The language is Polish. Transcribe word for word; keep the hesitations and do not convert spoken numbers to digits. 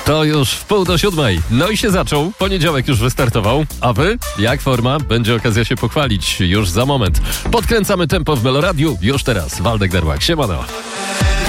To już w pół do siódmej. No i się zaczął. Poniedziałek już wystartował. A wy? Jak forma? Będzie okazja się pochwalić już za moment. Podkręcamy tempo w Meloradiu. Już teraz. Waldek Derłak. Siemano.